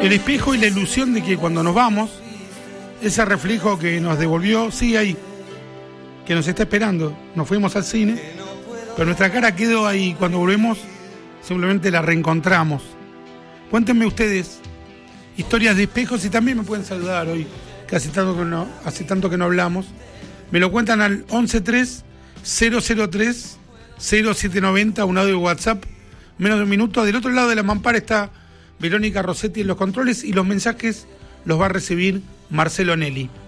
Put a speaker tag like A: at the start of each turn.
A: El espejo y la ilusión de que cuando nos vamos, ese reflejo que nos devolvió, sigue ahí, que nos está esperando. Nos fuimos al cine, pero nuestra cara quedó ahí. Cuando volvemos, simplemente la reencontramos. Cuéntenme ustedes historias de espejos y también me pueden saludar hoy, que hace tanto que no hablamos. Me lo cuentan al 113-003-0790, un audio de WhatsApp, menos de un minuto. Del otro lado de la mampara está Verónica Rossetti en los controles y los mensajes los va a recibir Marcelo Nelly.